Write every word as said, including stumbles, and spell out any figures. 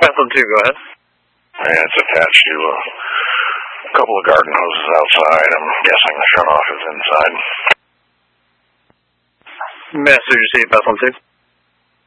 Bethel two, go ahead. Yeah, it's attached to a couple of garden hoses outside. I'm guessing the shutoff is inside. Master, did you see Bethel two?